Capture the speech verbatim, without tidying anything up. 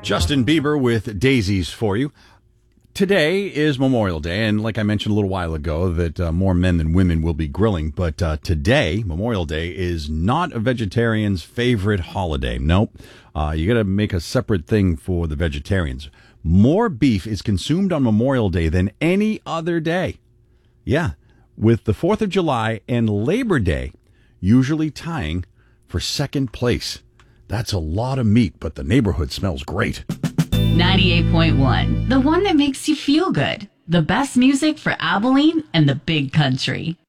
Justin Bieber with Daisies for you. Today is Memorial Day, and like I mentioned a little while ago, that uh, more men than women will be grilling. But uh, today, Memorial Day, is not a vegetarian's favorite holiday. Nope. Uh, you got to make a separate thing for the vegetarians. More beef is consumed on Memorial Day than any other day. Yeah, with the fourth of July and Labor Day usually tying for second place. That's a lot of meat, but the neighborhood smells great. ninety-eight point one, the one that makes you feel good. The best music for Abilene and the big country.